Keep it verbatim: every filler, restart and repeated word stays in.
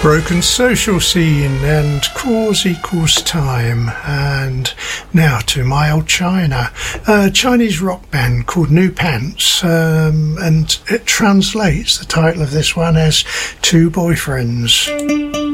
Broken Social Scene and Cause Equals Time. And now to My Old China, a Chinese rock band called New Pants, um, and it translates the title of this one as Two Boyfriends.